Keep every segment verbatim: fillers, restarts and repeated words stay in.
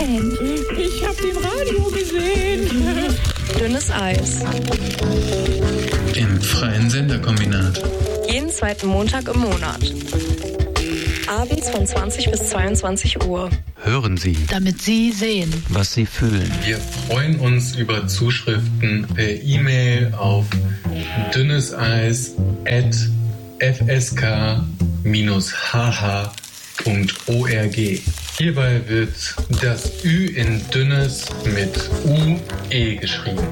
Ich hab den Radio gesehen. Dünnes Eis. Im freien Senderkombinat. Jeden zweiten Montag im Monat. Abends von zwanzig bis zweiundzwanzig Uhr. Hören Sie, damit Sie sehen, was Sie fühlen. Wir freuen uns über Zuschriften per E-Mail auf dünneseis at f s k h h punkt org. Hierbei wird das Ü in Dünnes mit U E geschrieben.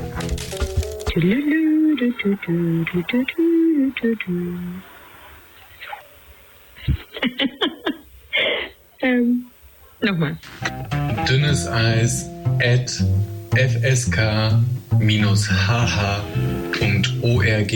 ähm, nochmal. Dünneseis at f s k h h punkt org.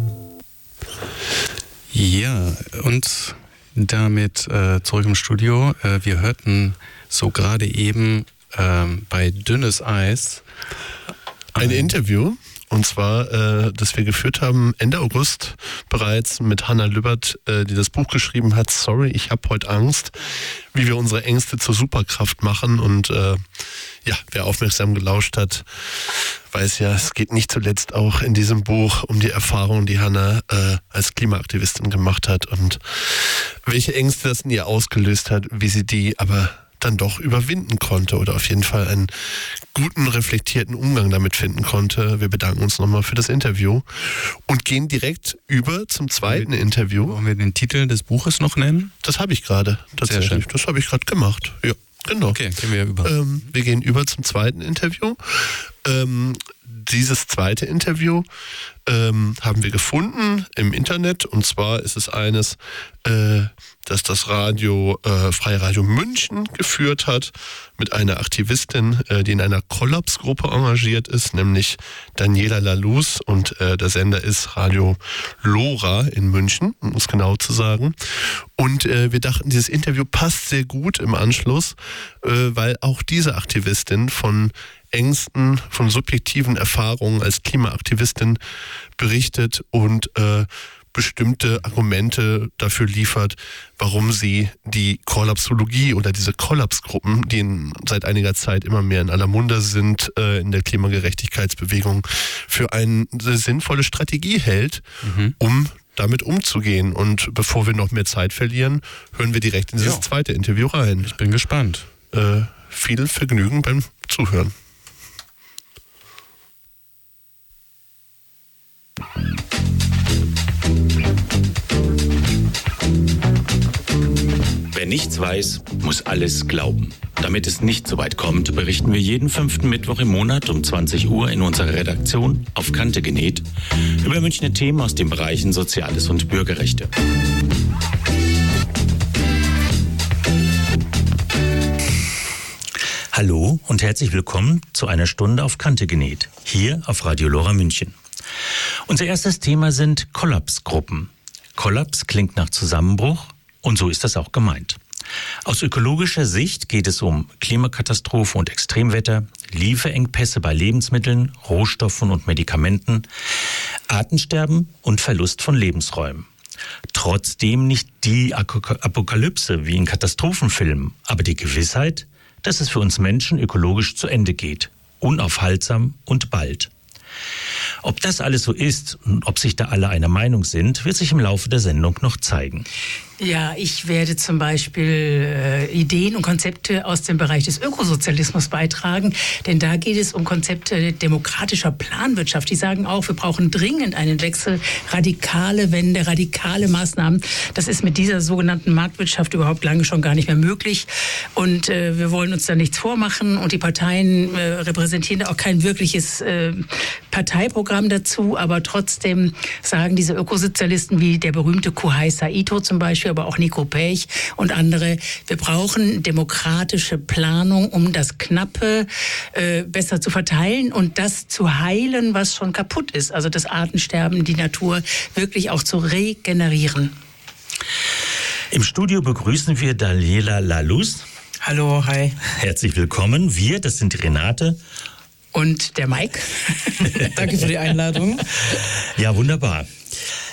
Ja, und damit äh, zurück im Studio. Äh, wir hörten so gerade eben äh, bei Dünnes Eis ein Interview, und zwar, äh, das wir geführt haben Ende August bereits mit Hannah Lübbert, äh, die das Buch geschrieben hat, Sorry, ich habe heute Angst, wie wir unsere Ängste zur Superkraft machen. Und äh, ja, wer aufmerksam gelauscht hat, weiß ja, es geht nicht zuletzt auch in diesem Buch um die Erfahrung, die Hannah äh, als Klimaaktivistin gemacht hat und welche Ängste das in ihr ausgelöst hat, wie sie die aber dann doch überwinden konnte oder auf jeden Fall einen guten, reflektierten Umgang damit finden konnte. Wir bedanken uns nochmal für das Interview und gehen direkt über zum zweiten wir, Interview. Wollen wir den Titel des Buches noch nennen? Das habe ich gerade tatsächlich. Das habe ich gerade gemacht. Ja, genau. Okay, gehen wir über. Ähm, wir gehen über zum zweiten Interview. Ähm, dieses zweite Interview ähm, haben wir gefunden im Internet, und zwar ist es eines, äh, das das Radio, äh, Freie Radio München geführt hat mit einer Aktivistin, äh, die in einer Kollapsgruppe engagiert ist, nämlich Daniela Laluz, und äh, der Sender ist Radio Lora in München, um es genau zu sagen. Und äh, wir dachten, dieses Interview passt sehr gut im Anschluss, äh, weil auch diese Aktivistin von Ängsten, von subjektiven Erfahrungen als Klimaaktivistin berichtet und äh, bestimmte Argumente dafür liefert, warum sie die Kollapsologie oder diese Kollapsgruppen, die in, seit einiger Zeit immer mehr in aller Munde sind, äh, in der Klimagerechtigkeitsbewegung, für eine sinnvolle Strategie hält, mhm. um damit umzugehen. Und bevor wir noch mehr Zeit verlieren, hören wir direkt in dieses ja. zweite Interview rein. Ich bin gespannt. Äh, viel Vergnügen beim Zuhören. Wer nichts weiß, muss alles glauben. Damit es nicht so weit kommt, berichten wir jeden fünften Mittwoch im Monat um zwanzig Uhr in unserer Redaktion auf Kante genäht über Münchner Themen aus den Bereichen Soziales und Bürgerrechte. Hallo und herzlich willkommen zu einer Stunde auf Kante genäht, hier auf Radio Lora München. Unser erstes Thema sind Kollapsgruppen. Kollaps klingt nach Zusammenbruch, und so ist das auch gemeint. Aus ökologischer Sicht geht es um Klimakatastrophe und Extremwetter, Lieferengpässe bei Lebensmitteln, Rohstoffen und Medikamenten, Artensterben und Verlust von Lebensräumen. Trotzdem nicht die Apokalypse wie in Katastrophenfilmen, aber die Gewissheit, dass es für uns Menschen ökologisch zu Ende geht, unaufhaltsam und bald. Ob das alles so ist und ob sich da alle einer Meinung sind, wird sich im Laufe der Sendung noch zeigen. Ja, ich werde zum Beispiel äh, Ideen und Konzepte aus dem Bereich des Ökosozialismus beitragen, denn da geht es um Konzepte demokratischer Planwirtschaft. Die sagen auch, wir brauchen dringend einen Wechsel, radikale Wende, radikale Maßnahmen. Das ist mit dieser sogenannten Marktwirtschaft überhaupt lange schon gar nicht mehr möglich. Und äh, wir wollen uns da nichts vormachen, und die Parteien äh, repräsentieren da auch kein wirkliches äh, Parteiprogramm dazu, aber trotzdem sagen diese Ökosozialisten wie der berühmte Kohei Saito zum Beispiel, aber auch Nico Pech und andere, wir brauchen demokratische Planung, um das Knappe äh, besser zu verteilen und das zu heilen, was schon kaputt ist. Also das Artensterben, die Natur wirklich auch zu regenerieren. Im Studio begrüßen wir Daniela Laluz. Hallo, hi. Herzlich willkommen. Wir, das sind Renate. Und der Mike. Danke für die Einladung. Ja, wunderbar.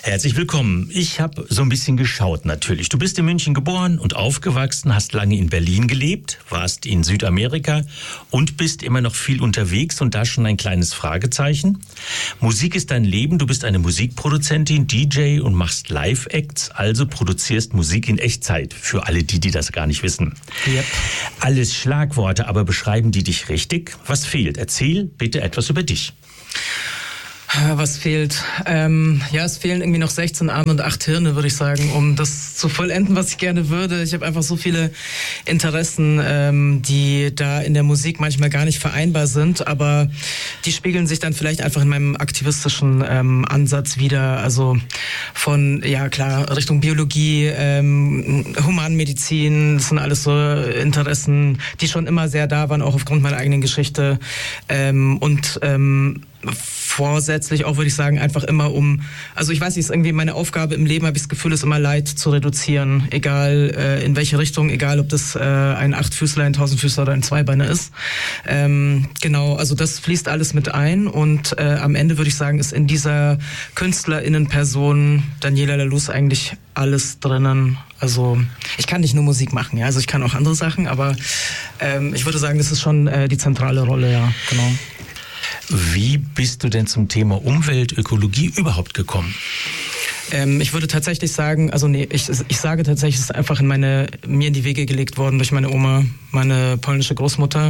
Herzlich willkommen. Ich habe so ein bisschen geschaut natürlich. Du bist in München geboren und aufgewachsen, hast lange in Berlin gelebt, warst in Südamerika und bist immer noch viel unterwegs und da schon ein kleines Fragezeichen. Musik ist dein Leben, du bist eine Musikproduzentin, D J und machst Live-Acts, also produzierst Musik in Echtzeit, für alle die, die das gar nicht wissen. Yep. Alles Schlagworte, aber beschreiben die dich richtig? Was fehlt? Erzähl bitte etwas über dich. Was fehlt? Ähm, ja, es fehlen irgendwie noch sechzehn Arme und acht Hirne, würde ich sagen, um das zu vollenden, was ich gerne würde. Ich habe einfach so viele Interessen, ähm, die da in der Musik manchmal gar nicht vereinbar sind, aber die spiegeln sich dann vielleicht einfach in meinem aktivistischen ähm, Ansatz wider. Also von, ja klar, Richtung Biologie, ähm, Humanmedizin, das sind alles so Interessen, die schon immer sehr da waren, auch aufgrund meiner eigenen Geschichte. Ähm, und ähm, vorsätzlich auch, würde ich sagen, einfach immer um, also ich weiß nicht, ist irgendwie meine Aufgabe im Leben, habe ich das Gefühl, ist immer Leid zu reduzieren, egal äh, in welche Richtung, egal ob das äh, ein Achtfüßler, ein Tausendfüßler oder ein Zweibeiner ist. Ähm, genau, also das fließt alles mit ein und äh, am Ende würde ich sagen, ist in dieser KünstlerInnenperson Daniela Laluz eigentlich alles drinnen. Also ich kann nicht nur Musik machen, ja, also ich kann auch andere Sachen, aber ähm, ich würde sagen, das ist schon äh, die zentrale Rolle, ja, genau. Wie bist du denn zum Thema Umwelt, Ökologie überhaupt gekommen? Ähm, ich würde tatsächlich sagen, also nee, ich, ich sage tatsächlich, es ist einfach in meine, mir in die Wege gelegt worden durch meine Oma, meine polnische Großmutter,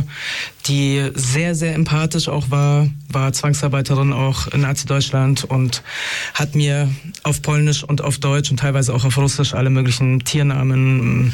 die sehr, sehr empathisch auch war, war Zwangsarbeiterin auch in Nazi-Deutschland und hat mir auf Polnisch und auf Deutsch und teilweise auch auf Russisch alle möglichen Tiernamen,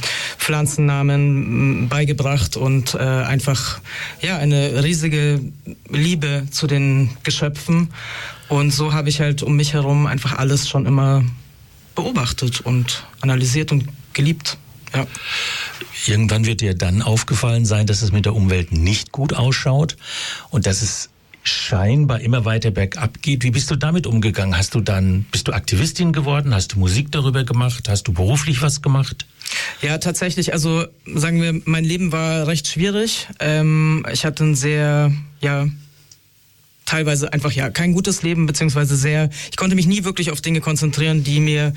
Pflanzennamen beigebracht und äh, einfach, ja, eine riesige Liebe zu den Geschöpfen. Und so habe ich halt um mich herum einfach alles schon immer beobachtet und analysiert und geliebt. Ja. Irgendwann wird dir dann aufgefallen sein, dass es mit der Umwelt nicht gut ausschaut und dass es scheinbar immer weiter bergab geht. Wie bist du damit umgegangen? Hast du dann, bist du Aktivistin geworden? Hast du Musik darüber gemacht? Hast du beruflich was gemacht? Ja, tatsächlich. Also sagen wir, mein Leben war recht schwierig. Ähm, ich hatte ein sehr, ja, teilweise einfach ja kein gutes Leben, beziehungsweise sehr, ich konnte mich nie wirklich auf Dinge konzentrieren, die mir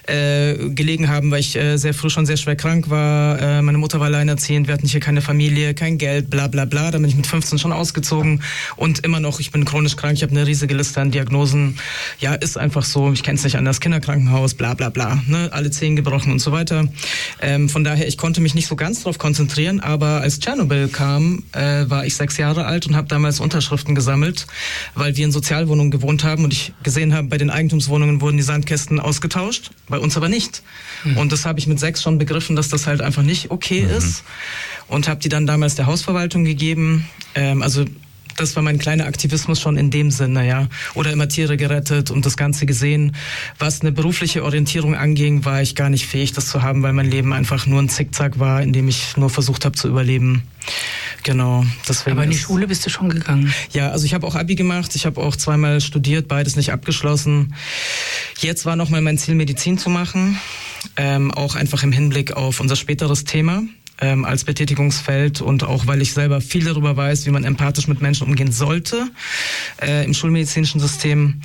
äh, gelegen haben, weil ich äh, sehr früh schon sehr schwer krank war. Äh, meine Mutter war alleinerziehend, wir hatten hier keine Familie, kein Geld, bla bla bla. Da bin ich mit fünfzehn schon ausgezogen und immer noch, ich bin chronisch krank, ich habe eine riesige Liste an Diagnosen. Ja, ist einfach so, ich kenne es nicht anders, Kinderkrankenhaus, bla bla bla, ne? Alle Zehen gebrochen und so weiter. Ähm, von daher, ich konnte mich nicht so ganz drauf konzentrieren, aber als Tschernobyl kam, äh, war ich sechs Jahre alt und habe damals Unterschriften gesammelt, weil wir in Sozialwohnungen gewohnt haben und ich gesehen habe, bei den Eigentumswohnungen wurden die Sandkästen ausgetauscht, bei uns aber nicht. Mhm. Und das habe ich mit sechs schon begriffen, dass das halt einfach nicht okay mhm. ist und habe die dann damals der Hausverwaltung gegeben. Ähm, also das war mein kleiner Aktivismus schon in dem Sinne, ja. Oder immer Tiere gerettet und das Ganze gesehen. Was eine berufliche Orientierung anging, war ich gar nicht fähig, das zu haben, weil mein Leben einfach nur ein Zickzack war, in dem ich nur versucht habe zu überleben. Genau. Deswegen Aber in die Schule bist du schon gegangen? Ja, also ich habe auch Abi gemacht, ich habe auch zweimal studiert, beides nicht abgeschlossen. Jetzt war nochmal mein Ziel, Medizin zu machen, ähm, auch einfach im Hinblick auf unser späteres Thema. Ähm, als Betätigungsfeld und auch, weil ich selber viel darüber weiß, wie man empathisch mit Menschen umgehen sollte äh, im schulmedizinischen System.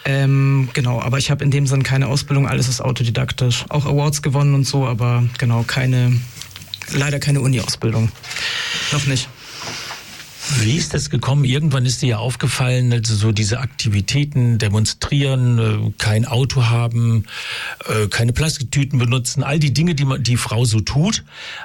Ähm, genau, aber ich habe in dem Sinn keine Ausbildung, alles ist autodidaktisch. Auch Awards gewonnen und so, aber genau, keine, leider keine Uni-Ausbildung. Noch nicht. Wie ist das gekommen? Irgendwann ist dir ja aufgefallen, also so diese Aktivitäten, demonstrieren, kein Auto haben, keine Plastiktüten benutzen, all die Dinge, die man, die Frau so tut,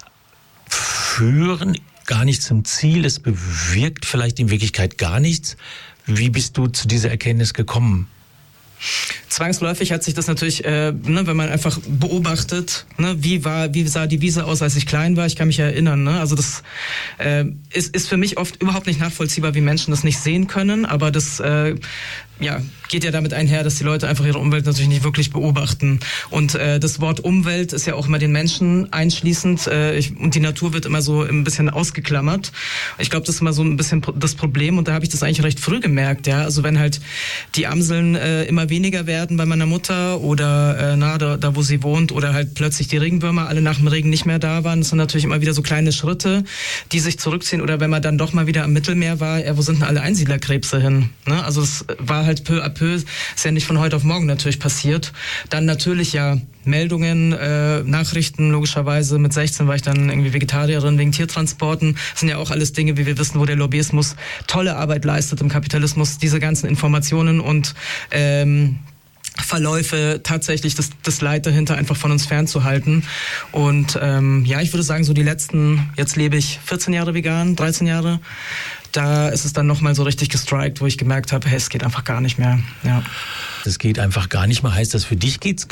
führen gar nicht zum Ziel. Es bewirkt vielleicht in Wirklichkeit gar nichts. Wie bist du zu dieser Erkenntnis gekommen? Zwangsläufig hat sich das natürlich, äh, ne, wenn man einfach beobachtet, ne, wie war, wie sah die Wiese aus, als ich klein war. Ich kann mich erinnern. Ne? Also das äh, ist, ist für mich oft überhaupt nicht nachvollziehbar, wie Menschen das nicht sehen können. Aber das äh, ja, geht ja damit einher, dass die Leute einfach ihre Umwelt natürlich nicht wirklich beobachten. Und äh, das Wort Umwelt ist ja auch immer den Menschen einschließend äh, ich, und die Natur wird immer so ein bisschen ausgeklammert. Ich glaube, das ist immer so ein bisschen das Problem und da habe ich das eigentlich recht früh gemerkt. Ja, also wenn halt die Amseln äh, immer weniger werden bei meiner Mutter oder äh, na, da, da wo sie wohnt oder halt plötzlich die Regenwürmer alle nach dem Regen nicht mehr da waren, das sind natürlich immer wieder so kleine Schritte, die sich zurückziehen oder wenn man dann doch mal wieder am Mittelmeer war, ja, wo sind denn alle Einsiedlerkrebse hin? Ne? Also es war war halt peu à peu, ist ja nicht von heute auf morgen natürlich passiert. Dann natürlich ja Meldungen, äh, Nachrichten, logischerweise. Mit sechzehn war ich dann irgendwie Vegetarierin wegen Tiertransporten. Das sind ja auch alles Dinge, wie wir wissen, wo der Lobbyismus tolle Arbeit leistet im Kapitalismus. Diese ganzen Informationen und ähm, Verläufe, tatsächlich das, das Leid dahinter einfach von uns fernzuhalten. Und ähm, ja, ich würde sagen, so die letzten, jetzt lebe ich vierzehn Jahre vegan, dreizehn Jahre. Da ist es dann nochmal so richtig gestrikt, wo ich gemerkt habe, hey, es geht einfach gar nicht mehr. Ja. Es geht einfach gar nicht mehr. Heißt das, für dich geht's